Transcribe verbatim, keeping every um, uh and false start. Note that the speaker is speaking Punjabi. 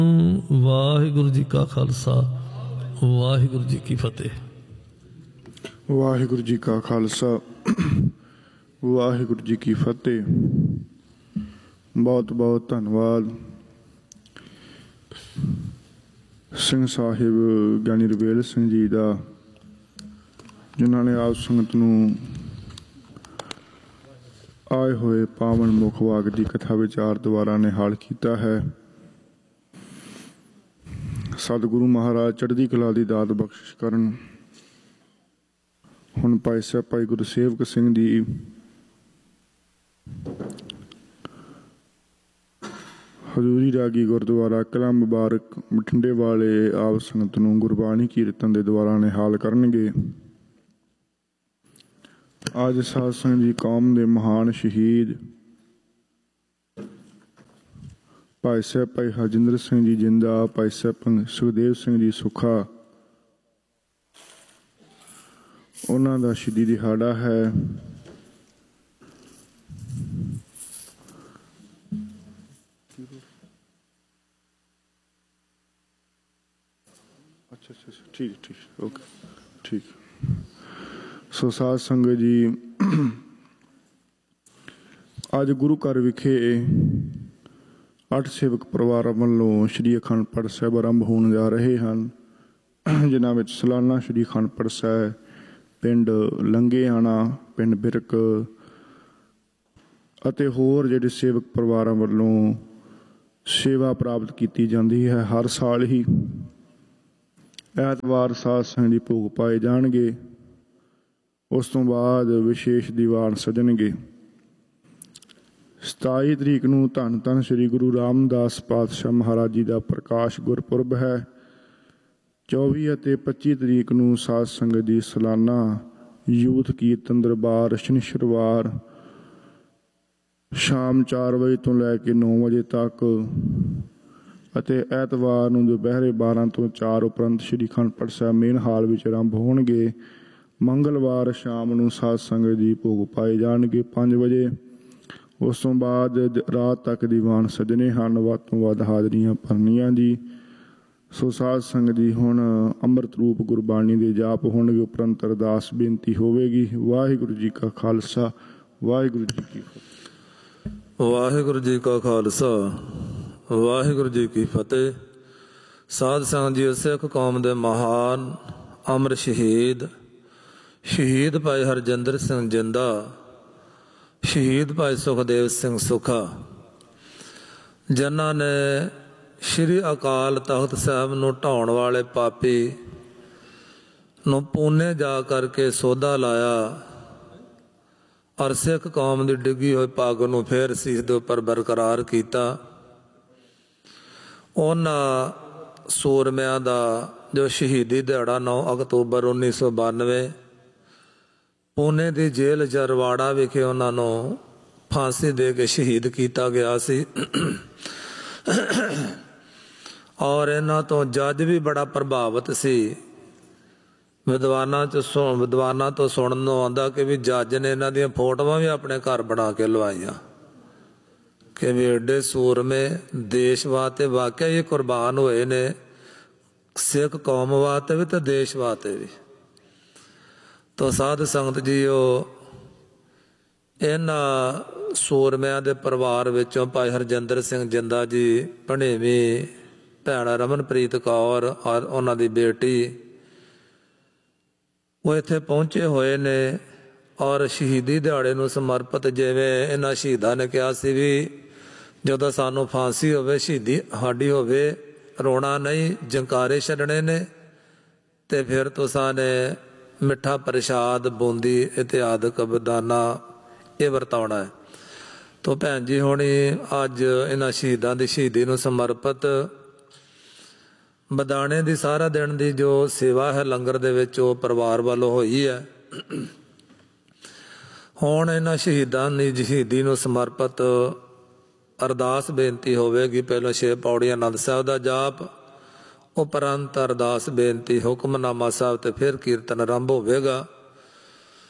ਵਾਹਿਗੁਰੂ ਜੀ ਕਾ ਖਾਲਸਾ ਵਾਹਿਗੁਰੂ ਜੀ ਕੀ ਫਤਿਹ। ਵਾਹਿਗੁਰੂ ਜੀ ਕਾ ਖਾਲਸਾ ਵਾਹਿਗੁਰੂ ਜੀ ਕੀ ਫਤਿਹ। ਬਹੁਤ ਬਹੁਤ ਧੰਨਵਾਦ ਸਿੰਘ ਸਾਹਿਬ ਗਿਆਨੀ ਰਵੇਲ ਸਿੰਘ ਜੀ ਦਾ, ਜਿਨ੍ਹਾਂ ਨੇ ਆਪ ਸੰਗਤ ਨੂੰ ਆਏ ਹੋਏ ਪਾਵਨ ਮੁੱਖ ਵਾਕ ਦੀ ਕਥਾ ਵਿਚਾਰ ਦੁਆਰਾ ਨਿਹਾਲ ਕੀਤਾ ਹੈ। ਸਤਿਗੁਰੂ ਮਹਾਰਾਜ ਚੜ੍ਹਦੀ ਕਲਾ ਦੀ ਦਾਤ ਬਖਸ਼ਿਸ਼ ਕਰਨ। ਹੁਣ ਭਾਈ ਸਾਹਿਬ ਭਾਈ ਗੁਰੂ ਸੇਵਕ ਸਿੰਘ ਜੀ ਹਜ਼ੂਰੀ ਰਾਗੀ ਗੁਰਦੁਆਰਾ ਕਿਲ੍ਹਾ ਮੁਬਾਰਕ ਬਠਿੰਡੇ ਵਾਲੇ ਆਪ ਸੰਗਤ ਨੂੰ ਗੁਰਬਾਣੀ ਕੀਰਤਨ ਦੇ ਦੁਆਰਾ ਨਿਹਾਲ ਕਰਨਗੇ। ਅੱਜ ਸਾਧ ਸੰਗਤ ਦੀ ਕੌਮ ਦੇ ਮਹਾਨ ਸ਼ਹੀਦ ਭਾਈ ਸਾਹਿਬ ਭਾਈ ਹਰਜਿੰਦਰ ਸਿੰਘ ਜੀ ਜਿੰਦਾ, ਭਾਈ ਸਾਹਿਬ ਸੁਖਦੇਵ ਸਿੰਘ ਜੀ ਸੁੱਖਾ, ਉਹਨਾਂ ਦਾ ਸ਼ਹੀਦੀ ਦਿਹਾੜਾ ਹੈ। ਅੱਛਾ ਅੱਛਾ ਠੀਕ ਠੀਕ ਓਕੇ ਠੀਕ। ਸੋ ਸਾਧ ਸੰਗਤ ਜੀ, ਅੱਜ ਗੁਰੂ ਘਰ ਵਿਖੇ ਅੱਠ ਸੇਵਕ ਪਰਿਵਾਰਾਂ ਵੱਲੋਂ ਸ਼੍ਰੀ ਅਖੰਡ ਪਾਠ ਸਾਹਿਬ ਆਰੰਭ ਹੋਣ ਜਾ ਰਹੇ ਹਨ, ਜਿਨ੍ਹਾਂ ਵਿੱਚ ਸਾਲਾਨਾ ਸ਼੍ਰੀ ਅਖੰਡ ਪਾਠ ਸਾਹਿਬ ਪਿੰਡ ਲੰਗੇਆਣਾ, ਪਿੰਡ ਬਿਰਕ ਅਤੇ ਹੋਰ ਜਿਹੜੇ ਸੇਵਕ ਪਰਿਵਾਰਾਂ ਵੱਲੋਂ ਸੇਵਾ ਪ੍ਰਾਪਤ ਕੀਤੀ ਜਾਂਦੀ ਹੈ। ਹਰ ਸਾਲ ਹੀ ਐਤਵਾਰ ਸਾਧ ਸੰਗਤ ਦੀ ਭੋਗ ਪਾਏ ਜਾਣਗੇ। ਉਸ ਤੋਂ ਬਾਅਦ ਵਿਸ਼ੇਸ਼ ਦੀਵਾਨ ਸਜਣਗੇ। ਸਤਾਈ ਤਰੀਕ ਨੂੰ ਧੰਨ ਧੰਨ ਸ੍ਰੀ ਗੁਰੂ ਰਾਮਦਾਸ ਪਾਤਸ਼ਾਹ ਮਹਾਰਾਜ ਜੀ ਦਾ ਪ੍ਰਕਾਸ਼ ਗੁਰਪੁਰਬ ਹੈ। ਚੌਵੀ ਅਤੇ ਪੱਚੀ ਤਰੀਕ ਨੂੰ ਸਾਧ ਸੰਗਤ ਦੀ ਸਾਲਾਨਾ ਯੂਥ ਕੀਰਤਨ ਦਰਬਾਰ ਸ਼ਨੀਚਰਵਾਰ ਸ਼ਾਮ ਚਾਰ ਵਜੇ ਤੋਂ ਲੈ ਕੇ ਨੌ ਵਜੇ ਤੱਕ ਅਤੇ ਐਤਵਾਰ ਨੂੰ ਦੁਪਹਿਰੇ ਬਾਰਾਂ ਤੋਂ ਚਾਰ ਉਪਰੰਤ ਸ਼੍ਰੀ ਅਖੰਡ ਪਾਠ ਸਾਹਿਬ ਮੇਨ ਹਾਲ ਵਿੱਚ ਆਰੰਭ ਹੋਣਗੇ। ਮੰਗਲਵਾਰ ਸ਼ਾਮ ਨੂੰ ਸਾਧ ਸੰਗਤ ਦੀ ਭੋਗ ਪਾਏ ਜਾਣਗੇ ਪੰਜ ਵਜੇ। ਉਸ ਤੋਂ ਬਾਅਦ ਰਾਤ ਤੱਕ ਦੀਵਾਨ ਸਜਣੇ ਹਨ। ਵੱਧ ਤੋਂ ਵੱਧ ਹਾਜ਼ਰੀਆਂ ਭਰਨੀਆਂ ਜੀ। ਸੋ ਸਾਧ ਸੰਗਤ ਜੀ, ਹੁਣ ਅੰਮ੍ਰਿਤ ਰੂਪ ਗੁਰਬਾਣੀ ਦੇ ਜਾਪ ਹੋਣਗੇ, ਉਪਰੰਤ ਅਰਦਾਸ ਬੇਨਤੀ ਹੋਵੇਗੀ। ਵਾਹਿਗੁਰੂ ਜੀ ਕਾ ਖਾਲਸਾ ਵਾਹਿਗੁਰੂ ਜੀ ਕੀ ਫਤਿਹ। ਵਾਹਿਗੁਰੂ ਜੀ ਕਾ ਖਾਲਸਾ ਵਾਹਿਗੁਰੂ ਜੀ ਕੀ ਫਤਿਹ। ਸਾਧ ਸੰਗਤ ਜੀ, ਸਿੱਖ ਕੌਮ ਦੇ ਮਹਾਨ ਅਮਰ ਸ਼ਹੀਦ ਸ਼ਹੀਦ ਭਾਈ ਹਰਜਿੰਦਰ ਸਿੰਘ ਜਿੰਦਾ, ਸ਼ਹੀਦ ਭਾਈ ਸੁਖਦੇਵ ਸਿੰਘ ਸੁੱਖਾ, ਜਿਨ੍ਹਾਂ ਨੇ ਸ਼੍ਰੀ ਅਕਾਲ ਤਖਤ ਸਾਹਿਬ ਨੂੰ ਢਾਉਣ ਵਾਲੇ ਪਾਪੀ ਨੂੰ ਪੂਨੇ ਜਾ ਕਰਕੇ ਸੋਧਾ ਲਾਇਆ ਔਰ ਸਿੱਖ ਕੌਮ ਦੀ ਡਿੱਗੀ ਹੋਈ ਪੱਗ ਨੂੰ ਫੇਰ ਸੀਸ ਦੇ ਉੱਪਰ ਬਰਕਰਾਰ ਕੀਤਾ। ਉਹਨਾਂ ਸੂਰਮਿਆਂ ਦਾ ਜੋ ਸ਼ਹੀਦੀ ਦਿਹਾੜਾ ਨੌ ਅਕਤੂਬਰ ਉੱਨੀ ਸੌ ਬਾਨਵੇਂ ਪੂਨੇ ਦੀ ਜੇਲ੍ਹ ਜਰਵਾੜਾ ਵਿਖੇ ਉਹਨਾਂ ਨੂੰ ਫਾਂਸੀ ਦੇ ਕੇ ਸ਼ਹੀਦ ਕੀਤਾ ਗਿਆ ਸੀ। ਔਰ ਇਹਨਾਂ ਤੋਂ ਜੱਜ ਵੀ ਬੜਾ ਪ੍ਰਭਾਵਿਤ ਸੀ। ਵਿਦਵਾਨਾਂ 'ਚ ਸੁ ਵਿਦਵਾਨਾਂ ਤੋਂ ਸੁਣਨ ਨੂੰ ਆਉਂਦਾ ਕਿ ਵੀ ਜੱਜ ਨੇ ਇਹਨਾਂ ਦੀਆਂ ਫੋਟੋਆਂ ਵੀ ਆਪਣੇ ਘਰ ਬਣਾ ਕੇ ਲਵਾਈਆਂ ਕਿ ਵੀ ਏਡੇ ਸੂਰਮੇ ਦੇਸ਼ ਵਾਸਤੇ ਵਾਕਿਆ ਹੀ ਕੁਰਬਾਨ ਹੋਏ ਨੇ, ਸਿੱਖ ਕੌਮ ਵਾਸਤੇ ਵੀ ਅਤੇ ਦੇਸ਼ ਵਾਸਤੇ ਵੀ। ਤੋ ਸਾਧ ਸੰਗਤ ਜੀਓ, ਇਹਨਾਂ ਸੂਰਮਿਆਂ ਦੇ ਪਰਿਵਾਰ ਵਿੱਚੋਂ ਭਾਈ ਹਰਜਿੰਦਰ ਸਿੰਘ ਜਿੰਦਾ ਜੀ, ਭਣੇਵੀਂ ਭੈਣ ਰਮਨਪ੍ਰੀਤ ਕੌਰ ਔਰ ਉਹਨਾਂ ਦੀ ਬੇਟੀ, ਉਹ ਇੱਥੇ ਪਹੁੰਚੇ ਹੋਏ ਨੇ ਔਰ ਸ਼ਹੀਦੀ ਦਿਹਾੜੇ ਨੂੰ ਸਮਰਪਿਤ, ਜਿਵੇਂ ਇਹਨਾਂ ਸ਼ਹੀਦਾਂ ਨੇ ਕਿਹਾ ਸੀ ਵੀ ਜਦੋਂ ਸਾਨੂੰ ਫਾਂਸੀ ਹੋਵੇ, ਸ਼ਹੀਦੀ ਸਾਡੀ ਹੋਵੇ, ਰੋਣਾ ਨਹੀਂ, ਜੰਕਾਰੇ ਛੱਡਣੇ ਨੇ, ਅਤੇ ਫਿਰ ਤੁਸਾਂ ਨੇ ਮਿੱਠਾ ਪ੍ਰਸ਼ਾਦ, ਬੂੰਦੀ ਇਤਿਆਦਿਕ ਬਦਾਨਾ ਇਹ ਵਰਤਾਉਣਾ ਹੈ। ਤੋ ਭੈਣ ਜੀ ਹੋਣੀ ਅੱਜ ਇਹਨਾਂ ਸ਼ਹੀਦਾਂ ਦੀ ਸ਼ਹੀਦੀ ਨੂੰ ਸਮਰਪਿਤ ਬਦਾਣੇ ਦੀ ਸਾਰਾ ਦਿਨ ਦੀ ਜੋ ਸੇਵਾ ਹੈ ਲੰਗਰ ਦੇ ਵਿੱਚ, ਉਹ ਪਰਿਵਾਰ ਵੱਲੋਂ ਹੋਈ ਹੈ। ਹੁਣ ਇਹਨਾਂ ਸ਼ਹੀਦਾਂ ਦੀ ਸ਼ਹੀਦੀ ਨੂੰ ਸਮਰਪਿਤ ਅਰਦਾਸ ਬੇਨਤੀ ਹੋਵੇਗੀ। ਪਹਿਲਾਂ ਛੇ ਪੌੜੀਆਂ ਆਨੰਦ ਸਾਹਿਬ ਦਾ ਜਾਪ, ਉਪਰੰਤ ਅਰਦਾਸ ਬੇਨਤੀ, ਹੁਕਮਨਾਮਾ ਸਾਹਿਬ, ਤੇ ਫਿਰ ਕੀਰਤਨ ਆਰੰਭ ਹੋਵੇਗਾ।